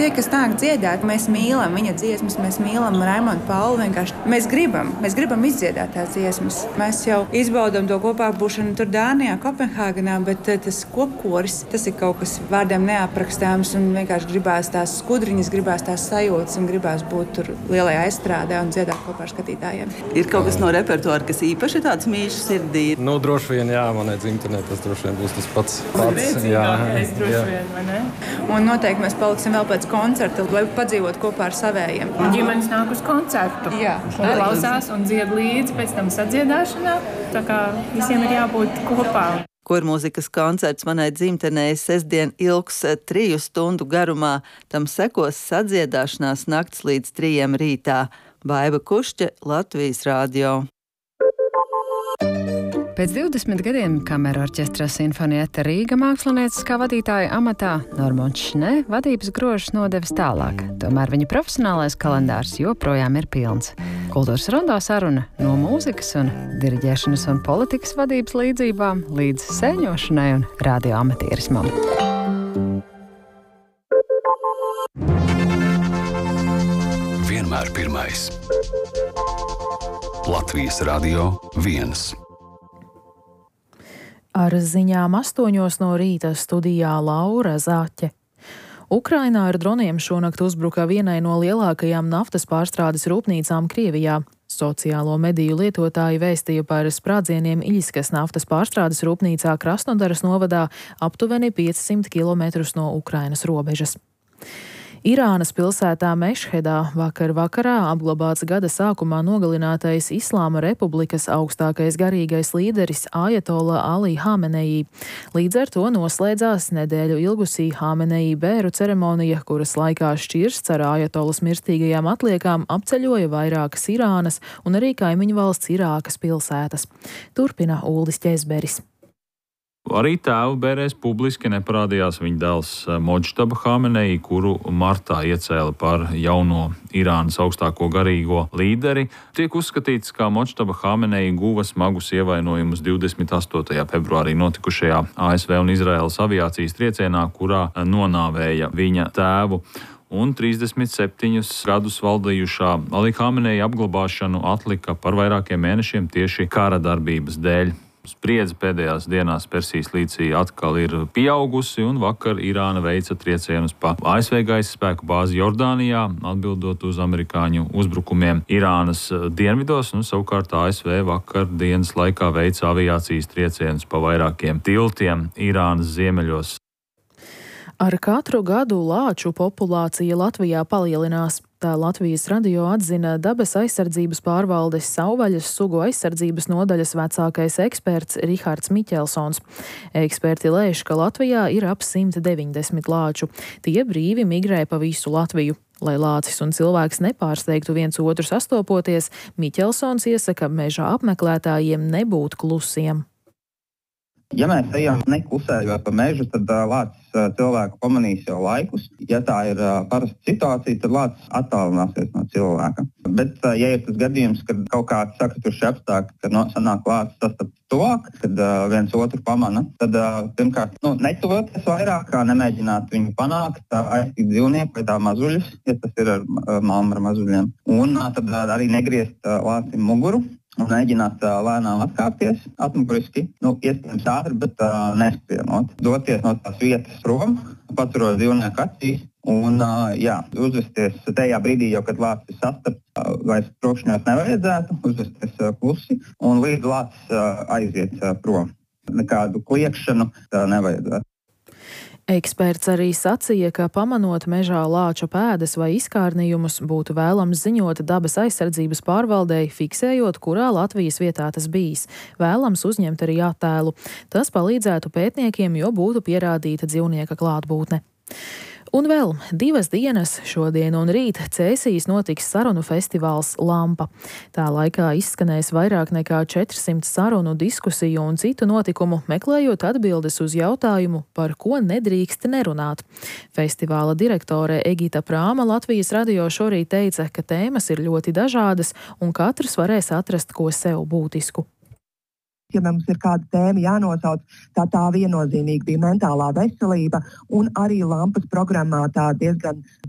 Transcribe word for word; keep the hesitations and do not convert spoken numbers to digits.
tie, kas nāk dziedāt, mēs mīlam viņa dziesmas, mēs mīlam Raimondu Paulu. Vienkārši mēs gribam, mēs gribam izdziedāt tās dziesmas. Mēs jau izbaudām to kopā būšanu tur Dānijā, Kopenhāgenā, bet tas kopkoris, tas ir kaut kas vārdiem neaprakstāms un vienkārši gribās tās skudriņas, gribās tās sajūtas un gribās būt tur lielajā aizstrādē un dziedāt kopā ar skatītājiem. Ir kaut kas no repertuāra, kas īpaši tāds mīļš sirdī? Nu, droši vien, jā, manai dzimtenē tas droši vien būs tas pats. pats jā, droši vien, vai ne? Un noteikti mēs paliksim vēl pēc koncerta, lai padzīvot kopā ar savējiem. Ģimenes nāk uz koncertu. Jā. Un klausās un dzied līdzi pēc tam sadziedāšanā. Tā kā visiem ir jābūt kopā. Kormūzikas koncerts manai dzimtenē sestdien ilgs triju stundu garumā. Tam sekos sadziedāšanās nakts līdz trījiem rītā. Baiba Kušķe, Latvijas radio. Pēc divdesmit gadiem kameru orķestra Sinfonietta Rīga mākslinieckā vadītāja amatā Normons Šnē vadības grožus nodevis tālāk. Tomēr viņa profesionālais kalendārs joprojām ir pilns. Kultūras rondo saruna no mūzikas un diriģēšanas un politikas vadības līdzībām līdz sēņošanai un radioamatierismam. Vienmēr pirmais. Latvijas radio viens. Ar ziņām astoņos no rīta studijā Laura Zaķe. Ukrainā ar droniem šonakt uzbruka vienai no lielākajām naftas pārstrādes rūpnīcām Krievijā. Sociālo mediju lietotāji vēstīja par sprādzieniem Iļiskas naftas pārstrādes rūpnīcā Krasnodaras novadā aptuveni piecsimt kilometrus no Ukrainas robežas. Irānas pilsētā Mešhedā vakar vakarā apglabāts gada sākumā nogalinātais Islāma Republikas augstākais garīgais līderis Ajatola Ali Hamenei. Līdz ar to noslēdzās nedēļu ilgusī Hamenei bēru ceremonija, kuras laikā šķirsts ar Ajatolas mirstīgajām atliekām apceļoja vairākas Irānas un arī kaimiņu valsts Irākas pilsētas. Turpina Ulris Ķezberis. Arī tēvu bērēs publiski neparādījās viņa dēls Modžtaba Hamenei, kuru martā iecēla par jauno Irānas augstāko garīgo līderi. Tiek uzskatīts, ka Modžtaba Hamenei guva smagus ievainojumus divdesmit astotajā februārī notikušajā A S V un Izraēlas aviācijas triecienā, kurā nonāvēja viņa tēvu. Un trīsdesmit septiņus gadus valdījušā Ali Hamenei apglabāšanu atlika par vairākiem mēnešiem tieši kara darbības dēļ. Spriedze pēdējās dienās Persijas līcī atkal ir pieaugusi, un vakar Irāna veica triecienus pa A S V gaisa spēku bāzi Jordānijā, atbildot uz amerikāņu uzbrukumiem Irānas dienvidos, un savukārt A S V vakar dienas laikā veica aviācijas triecienus pa vairākiem tiltiem Irānas ziemeļos. Ar katru gadu lāču populācija Latvijā palielinās. Tā Latvijas radio atzina dabas aizsardzības pārvaldes savvaļas sugu aizsardzības nodaļas vecākais eksperts Rihards Miķelsons. Eksperti lēš, ka Latvijā ir ap simt deviņdesmit lāču. Tie brīvi migrē pa visu Latviju. Lai lācis un cilvēks nepārsteigtu viens otru sastopoties, Miķelsons iesaka meža apmeklētājiem nebūt klusiem. Ja mēs ejam neklusējot pa mežu, tad uh, lācis uh, cilvēku pamanīs jau laikus. Ja tā ir uh, parasta situācija, tad lācis attālināsies no cilvēka. Bet, uh, ja ir tas gadījums, kad kaut kāds sakrituši apstākļi, kad no, sanāk lācis sastapt tuvāk, kad uh, viens otru pamana, tad uh, pirmkārt, nu, netuvoties vairāk, kā nemēģināt viņu panākt, uh, aiztīt dzīvnieku vai tā mazuļus, ja tas ir ar uh, māmu ar mazuļiem. Un uh, tad uh, arī negriezt uh, lācim muguru. Un mēģināt uh, lēnām atkāpties, atmuguriski, nu, iespējams ātri, bet uh, neskrienot. Doties no tās vietas prom, paturot dzīvnieku acīs un uh, jā, uzvesties tajā brīdī, jau kad lācis sastaps, uh, vairs trokšņot nevajadzētu, uzvesties uh, klusi un līdz lācis uh, aiziet uh, prom. Nekādu kliekšanu uh, nevajadzētu. Eksperts arī sacīja, ka pamanot mežā lāču pēdas vai izkārnījumus, būtu vēlams ziņot dabas aizsardzības pārvaldei, fiksējot, kurā Latvijas vietā tas bijis. Vēlams uzņemt arī attēlu. Tas palīdzētu pētniekiem, jo būtu pierādīta dzīvnieka klātbūtne. Un vēl divas dienas šodien un rīt Cēsīs notiks sarunu festivāls Lampa. Tā laikā izskanēs vairāk nekā četrsimt sarunu, diskusiju un citu notikumu, meklējot atbildes uz jautājumu, par ko nedrīkst nerunāt. Festivāla direktore Egita Prāma Latvijas radio šorīt teica, ka tēmas ir ļoti dažādas un katrs varēs atrast ko sev būtisku. Ja mums ir kāda tēma jānosauc, tā tā viennozīmīgi bija mentālā veselība, un arī Lampas programmā tā diezgan